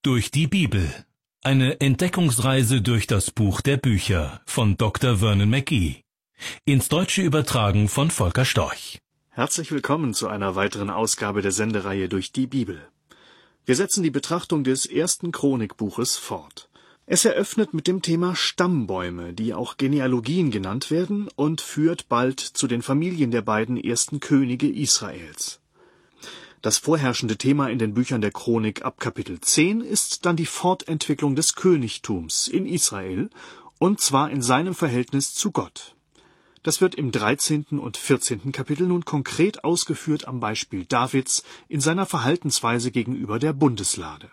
Durch die Bibel. Eine Entdeckungsreise durch das Buch der Bücher von Dr. Vernon McGee. Ins Deutsche übertragen von Volker Storch. Herzlich willkommen zu einer weiteren Ausgabe der Sendereihe Durch die Bibel. Wir setzen die Betrachtung des ersten Chronikbuches fort. Es eröffnet mit dem Thema Stammbäume, die auch Genealogien genannt werden, und führt bald zu den Familien der beiden ersten Könige Israels. Das vorherrschende Thema in den Büchern der Chronik ab Kapitel 10 ist dann die Fortentwicklung des Königtums in Israel, und zwar in seinem Verhältnis zu Gott. Das wird im 13. und 14. Kapitel nun konkret ausgeführt am Beispiel Davids in seiner Verhaltensweise gegenüber der Bundeslade.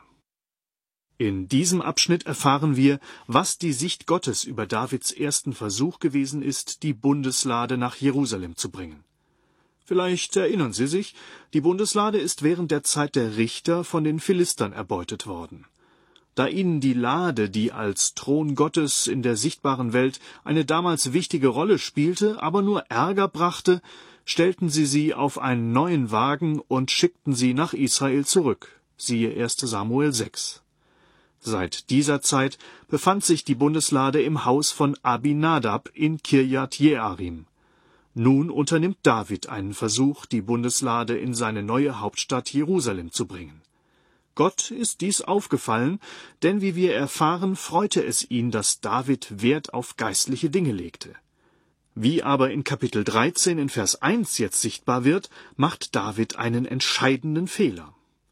In diesem Abschnitt erfahren wir, was die Sicht Gottes über Davids ersten Versuch gewesen ist, die Bundeslade nach Jerusalem zu bringen. Vielleicht erinnern Sie sich, die Bundeslade ist während der Zeit der Richter von den Philistern erbeutet worden. Da ihnen die Lade, die als Thron Gottes in der sichtbaren Welt eine damals wichtige Rolle spielte, aber nur Ärger brachte, stellten sie auf einen neuen Wagen und schickten sie nach Israel zurück. Siehe 1. Samuel 6. Seit dieser Zeit befand sich die Bundeslade im Haus von Abinadab in Kirjat Jearim. Nun unternimmt David einen Versuch, die Bundeslade in seine neue Hauptstadt Jerusalem zu bringen. Gott ist dies aufgefallen, denn wie wir erfahren, freute es ihn, dass David Wert auf geistliche Dinge legte. Wie aber in Kapitel 13 in Vers 1 jetzt sichtbar wird, macht David einen entscheidenden Fehler.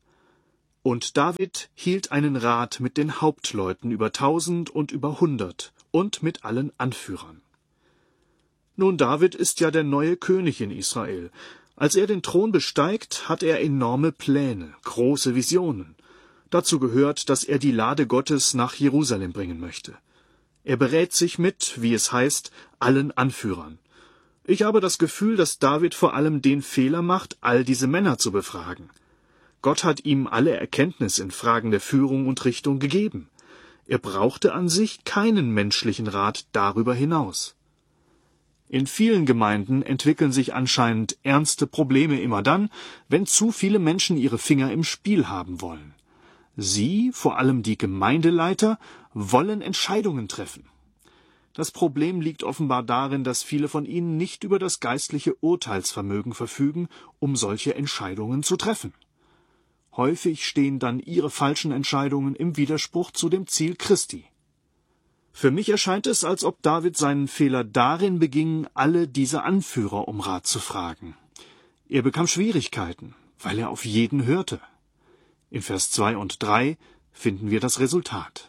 Und David hielt einen Rat mit den Hauptleuten über 1000 und über 100 und mit allen Anführern. Nun, David ist ja der neue König in Israel. Als er den Thron besteigt, hat er enorme Pläne, große Visionen. Dazu gehört, dass er die Lade Gottes nach Jerusalem bringen möchte. Er berät sich mit, wie es heißt, allen Anführern. Ich habe das Gefühl, dass David vor allem den Fehler macht, all diese Männer zu befragen. Gott hat ihm alle Erkenntnis in Fragen der Führung und Richtung gegeben. Er brauchte an sich keinen menschlichen Rat darüber hinaus. In vielen Gemeinden entwickeln sich anscheinend ernste Probleme immer dann, wenn zu viele Menschen ihre Finger im Spiel haben wollen. Sie, vor allem die Gemeindeleiter, wollen Entscheidungen treffen. Das Problem liegt offenbar darin, dass viele von ihnen nicht über das geistliche Urteilsvermögen verfügen, um solche Entscheidungen zu treffen. Häufig stehen dann ihre falschen Entscheidungen im Widerspruch zu dem Ziel Christi. Für mich erscheint es, als ob David seinen Fehler darin beging, alle diese Anführer um Rat zu fragen. Er bekam Schwierigkeiten, weil er auf jeden hörte. In Vers 2 und 3 finden wir das Resultat.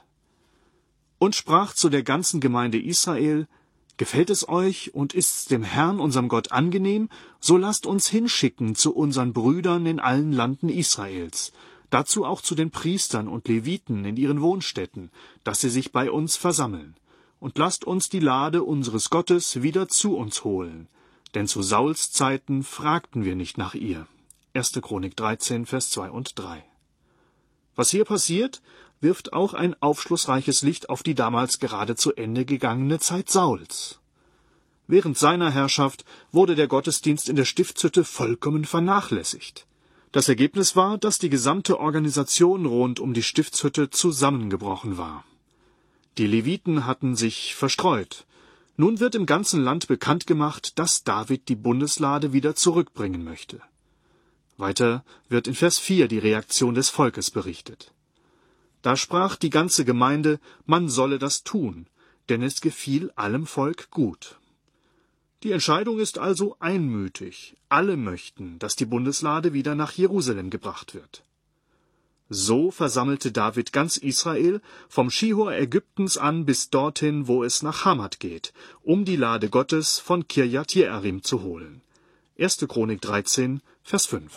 Und sprach zu der ganzen Gemeinde Israel: Gefällt es euch und ist's dem Herrn, unserem Gott, angenehm, so lasst uns hinschicken zu unseren Brüdern in allen Landen Israels, dazu auch zu den Priestern und Leviten in ihren Wohnstätten, dass sie sich bei uns versammeln. Und lasst uns die Lade unseres Gottes wieder zu uns holen. Denn zu Sauls Zeiten fragten wir nicht nach ihr. 1. Chronik 13, Vers 2 und 3. Was hier passiert, wirft auch ein aufschlussreiches Licht auf die damals gerade zu Ende gegangene Zeit Sauls. Während seiner Herrschaft wurde der Gottesdienst in der Stiftshütte vollkommen vernachlässigt. Das Ergebnis war, dass die gesamte Organisation rund um die Stiftshütte zusammengebrochen war. Die Leviten hatten sich verstreut. Nun wird im ganzen Land bekannt gemacht, dass David die Bundeslade wieder zurückbringen möchte. Weiter wird in Vers 4 die Reaktion des Volkes berichtet. Da sprach die ganze Gemeinde, man solle das tun, denn es gefiel allem Volk gut. Die Entscheidung ist also einmütig. Alle möchten, dass die Bundeslade wieder nach Jerusalem gebracht wird. So versammelte David ganz Israel, vom Schihor Ägyptens an bis dorthin, wo es nach Hamat geht, um die Lade Gottes von Kirjat Jearim zu holen. 1. Chronik 13, Vers 5.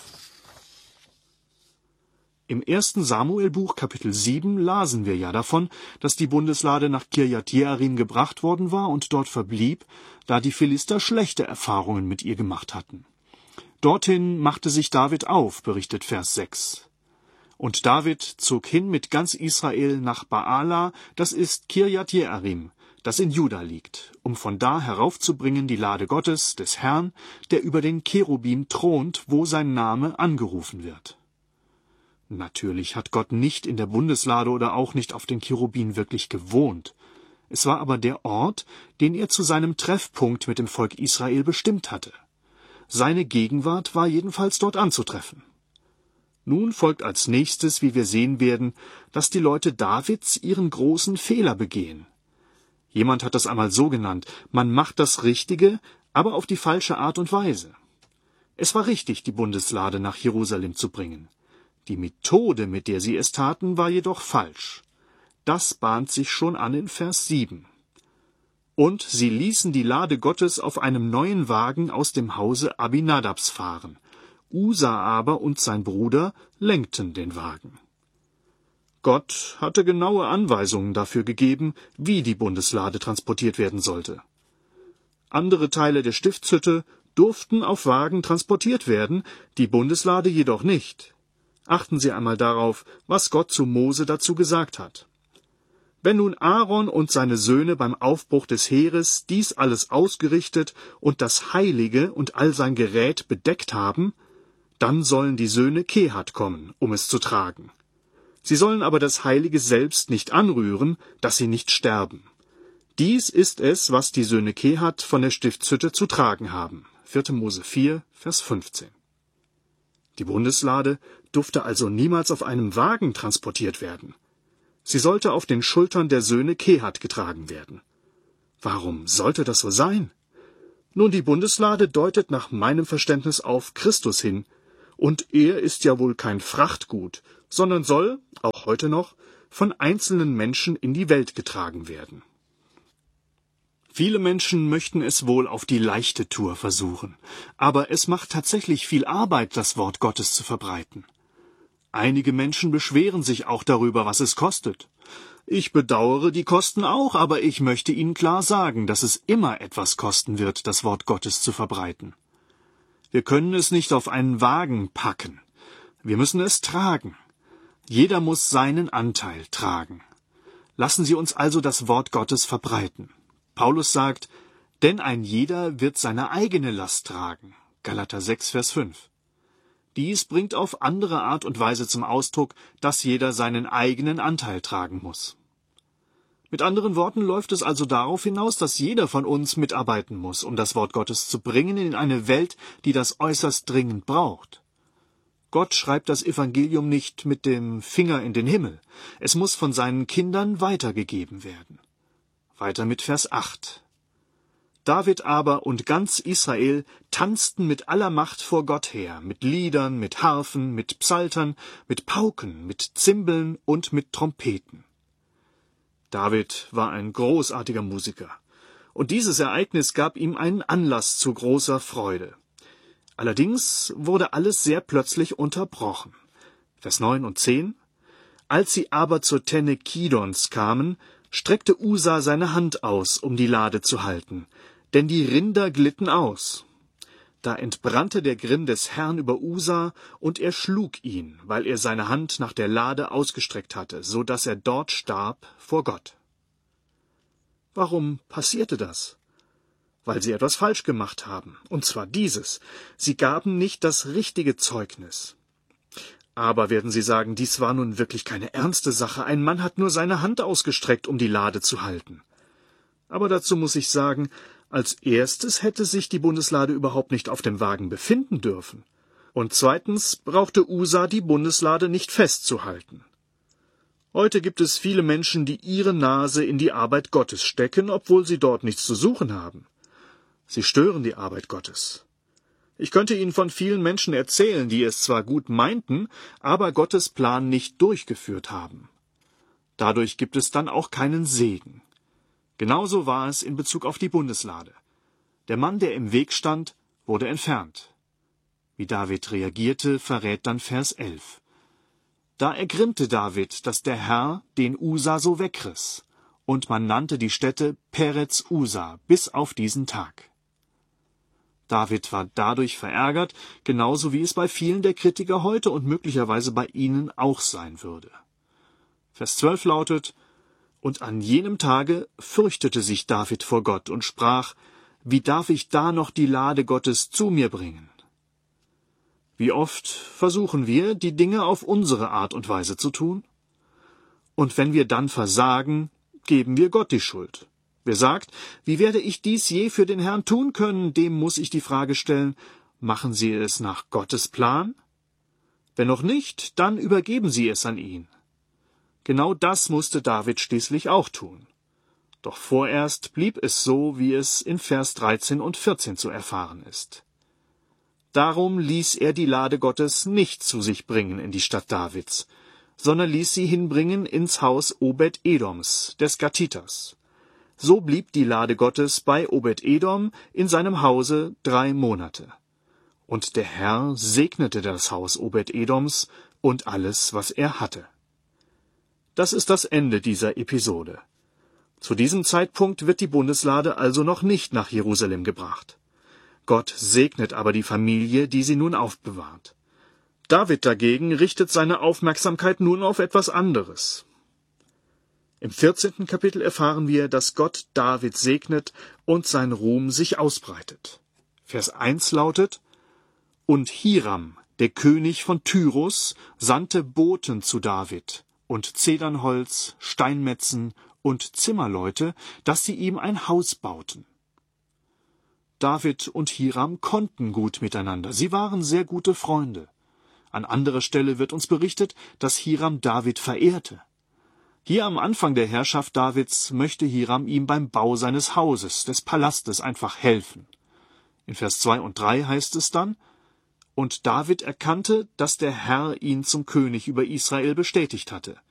Im 1. Samuelbuch Kapitel 7 lasen wir ja davon, dass die Bundeslade nach Kirjat Jearim gebracht worden war und dort verblieb, da die Philister schlechte Erfahrungen mit ihr gemacht hatten. Dorthin machte sich David auf, berichtet Vers 6. Und David zog hin mit ganz Israel nach Baala, das ist Kirjat Jearim, das in Juda liegt, um von da heraufzubringen die Lade Gottes, des Herrn, der über den Cherubim thront, wo sein Name angerufen wird. Natürlich hat Gott nicht in der Bundeslade oder auch nicht auf den Cherubinen wirklich gewohnt. Es war aber der Ort, den er zu seinem Treffpunkt mit dem Volk Israel bestimmt hatte. Seine Gegenwart war jedenfalls dort anzutreffen. Nun folgt als nächstes, wie wir sehen werden, dass die Leute Davids ihren großen Fehler begehen. Jemand hat das einmal so genannt: Man macht das Richtige, aber auf die falsche Art und Weise. Es war richtig, die Bundeslade nach Jerusalem zu bringen. Die Methode, mit der sie es taten, war jedoch falsch. Das bahnt sich schon an in Vers 7. Und sie ließen die Lade Gottes auf einem neuen Wagen aus dem Hause Abinadabs fahren. Usa aber und sein Bruder lenkten den Wagen. Gott hatte genaue Anweisungen dafür gegeben, wie die Bundeslade transportiert werden sollte. Andere Teile der Stiftshütte durften auf Wagen transportiert werden, die Bundeslade jedoch nicht. Achten Sie einmal darauf, was Gott zu Mose dazu gesagt hat. Wenn nun Aaron und seine Söhne beim Aufbruch des Heeres dies alles ausgerichtet und das Heilige und all sein Gerät bedeckt haben, dann sollen die Söhne Kehat kommen, um es zu tragen. Sie sollen aber das Heilige selbst nicht anrühren, dass sie nicht sterben. Dies ist es, was die Söhne Kehat von der Stiftshütte zu tragen haben. 4. Mose 4, Vers 15. Die Bundeslade durfte also niemals auf einem Wagen transportiert werden. Sie sollte auf den Schultern der Söhne Kehat getragen werden. Warum sollte das so sein? Nun, die Bundeslade deutet nach meinem Verständnis auf Christus hin, und er ist ja wohl kein Frachtgut, sondern soll, auch heute noch, von einzelnen Menschen in die Welt getragen werden. Viele Menschen möchten es wohl auf die leichte Tour versuchen, aber es macht tatsächlich viel Arbeit, das Wort Gottes zu verbreiten. Einige Menschen beschweren sich auch darüber, was es kostet. Ich bedauere die Kosten auch, aber ich möchte Ihnen klar sagen, dass es immer etwas kosten wird, das Wort Gottes zu verbreiten. Wir können es nicht auf einen Wagen packen. Wir müssen es tragen. Jeder muss seinen Anteil tragen. Lassen Sie uns also das Wort Gottes verbreiten. Paulus sagt, denn ein jeder wird seine eigene Last tragen. Galater 6, Vers 5. Dies bringt auf andere Art und Weise zum Ausdruck, dass jeder seinen eigenen Anteil tragen muss. Mit anderen Worten läuft es also darauf hinaus, dass jeder von uns mitarbeiten muss, um das Wort Gottes zu bringen in eine Welt, die das äußerst dringend braucht. Gott schreibt das Evangelium nicht mit dem Finger in den Himmel. Es muss von seinen Kindern weitergegeben werden. Weiter mit Vers 8. David aber und ganz Israel tanzten mit aller Macht vor Gott her, mit Liedern, mit Harfen, mit Psaltern, mit Pauken, mit Zimbeln und mit Trompeten. David war ein großartiger Musiker, und dieses Ereignis gab ihm einen Anlass zu großer Freude. Allerdings wurde alles sehr plötzlich unterbrochen. Vers 9 und 10. Als sie aber zur Tenne Kidons kamen, streckte Usa seine Hand aus, um die Lade zu halten, denn die Rinder glitten aus. Da entbrannte der Grimm des Herrn über Usa, und er schlug ihn, weil er seine Hand nach der Lade ausgestreckt hatte, so dass er dort starb vor Gott. Warum passierte das? Weil sie etwas falsch gemacht haben, und zwar dieses: Sie gaben nicht das richtige Zeugnis. Aber, werden Sie sagen, dies war nun wirklich keine ernste Sache. Ein Mann hat nur seine Hand ausgestreckt, um die Lade zu halten. Aber dazu muss ich sagen, als erstes hätte sich die Bundeslade überhaupt nicht auf dem Wagen befinden dürfen. Und zweitens brauchte Usa die Bundeslade nicht festzuhalten. Heute gibt es viele Menschen, die ihre Nase in die Arbeit Gottes stecken, obwohl sie dort nichts zu suchen haben. Sie stören die Arbeit Gottes. Ich könnte Ihnen von vielen Menschen erzählen, die es zwar gut meinten, aber Gottes Plan nicht durchgeführt haben. Dadurch gibt es dann auch keinen Segen. Genauso war es in Bezug auf die Bundeslade. Der Mann, der im Weg stand, wurde entfernt. Wie David reagierte, verrät dann Vers 11. Da ergrimmte David, dass der Herr den Usa so wegriss, und man nannte die Stätte Perez Usa bis auf diesen Tag. David war dadurch verärgert, genauso wie es bei vielen der Kritiker heute und möglicherweise bei Ihnen auch sein würde. Vers 12 lautet: Und an jenem Tage fürchtete sich David vor Gott und sprach: Wie darf ich da noch die Lade Gottes zu mir bringen? Wie oft versuchen wir, die Dinge auf unsere Art und Weise zu tun? Und wenn wir dann versagen, geben wir Gott die Schuld. Wer sagt, wie werde ich dies je für den Herrn tun können, dem muss ich die Frage stellen, machen Sie es nach Gottes Plan? Wenn noch nicht, dann übergeben Sie es an ihn. Genau das musste David schließlich auch tun. Doch vorerst blieb es so, wie es in Vers 13 und 14 zu erfahren ist. Darum ließ er die Lade Gottes nicht zu sich bringen in die Stadt Davids, sondern ließ sie hinbringen ins Haus Obed-Edoms, des Gatiters. So blieb die Lade Gottes bei Obed-Edom in seinem Hause 3 Monate. Und der Herr segnete das Haus Obed-Edoms und alles, was er hatte. Das ist das Ende dieser Episode. Zu diesem Zeitpunkt wird die Bundeslade also noch nicht nach Jerusalem gebracht. Gott segnet aber die Familie, die sie nun aufbewahrt. David dagegen richtet seine Aufmerksamkeit nun auf etwas anderes. Im 14. Kapitel erfahren wir, dass Gott David segnet und sein Ruhm sich ausbreitet. Vers 1 lautet: Und Hiram, der König von Tyrus, sandte Boten zu David und Zedernholz, Steinmetzen und Zimmerleute, dass sie ihm ein Haus bauten. David und Hiram konnten gut miteinander. Sie waren sehr gute Freunde. An anderer Stelle wird uns berichtet, dass Hiram David verehrte. Hier am Anfang der Herrschaft Davids möchte Hiram ihm beim Bau seines Hauses, des Palastes, einfach helfen. In Vers 2 und 3 heißt es dann: Und David erkannte, dass der Herr ihn zum König über Israel bestätigt hatte.